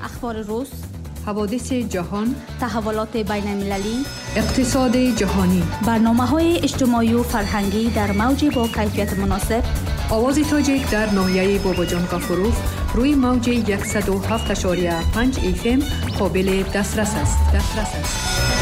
اخبار روز، حوادث جهان، تحولات بین المللی، اقتصاد جهانی، برنامه‌های اجتماعی و فرهنگی در موج با کیفیت مناسب. آواز تاجیک در ناحیه باباجان کافروف روی موج 107.5 FM قابل دسترس است.